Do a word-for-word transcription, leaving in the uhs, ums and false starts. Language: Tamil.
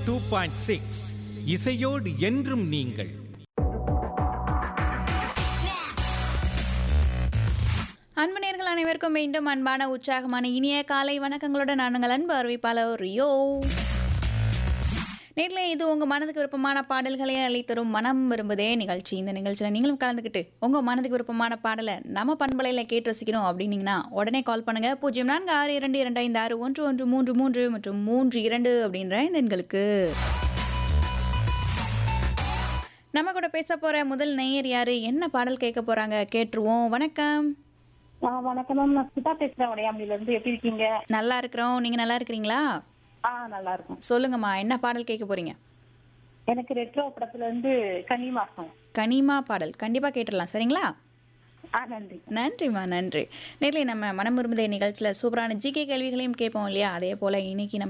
டூ பாயிண்ட் சிக்ஸ் இசையோடு என்றும் நீங்கள். அன்பு நேயர்கள் அனைவருக்கும் மீண்டும் அன்பான உற்சாகமான இனிய காலை வணக்கங்களோட நானுங்கள் அன்பு அறிவிப்பாளர் ரியோ. நேரில் இது உங்கள் மனதுக்கு விருப்பமான பாடல்களை அளித்தரும் மனம் விரும்புதே நிகழ்ச்சி. இந்த நிகழ்ச்சியில் நீங்களும் கலந்துக்கிட்டு உங்கள் மனதுக்கு விருப்பமான பாடலை நம்ம பண்பலையில் கேட்டு ரசிக்கணும் அப்படின்னீங்கன்னா உடனே கால் பண்ணுங்கள். பூஜ்ஜியம் நான்கு ஆறு இரண்டு இரண்டு ஐந்து ஆறு ஒன்று ஒன்று மூன்று மூன்று மற்றும் மூன்று இரண்டு அப்படின்ற இந்த எண்களுக்கு. நம்ம கூட பேச போகிற முதல் நேயர் யார், என்ன பாடல் கேட்க போகிறாங்க கேட்டுருவோம். வணக்கம். வணக்கம் மேம், நான் சுதா பேசுறேன் உடையாமலில இருந்து. எப்படி இருக்கீங்க? நல்லா இருக்கிறோம், நீங்க நல்லா இருக்கிறீங்களா? ஆ நல்லா இருக்கும். சொல்லுங்கம்மா, என்ன பாடல் கேட்க போறீங்க? எனக்கு ரெட்ரோ படத்துல இருந்து கனிமாசம் கனிமா பாடல் கண்டிப்பா கேட்டுடலாம், சரிங்களா? ஆ நன்றி. நன்றிம்மா, நன்றி. நேர்ல நம்ம மனம் விரும்புதே நிகழ்ச்சியில் சூப்பரான ஜிகே கேள்விகளையும் கேட்போம் இல்லையா? அதே போல இன்னைக்கு நம்ம